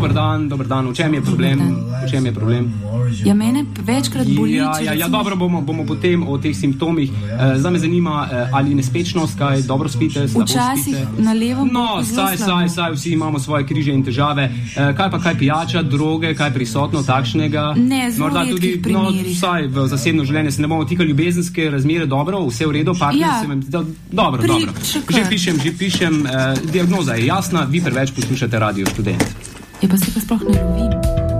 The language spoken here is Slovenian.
Dober dan. V čem je problem? Ja, mene večkrat boli. Ja, dobro, bomo potem o teh simptomih. Zdaj me zanima, ali nespečnost, kaj dobro spite, slabo spite. Včasih na levo. No, saj, vsi imamo svoje križe in težave. Kaj pijača, droge, kaj prisotno takšnega? Ne, zelo redkih primerih. Vsaj v zasebno življenje se ne bomo tikali, ljubezenske razmere, dobro, vse v redu, partner se vam... Dobro. Že pišem, diagnoza je jasna, vi preveč poslušate Radio Študent. Ja, pa se pa sploh ne lovim.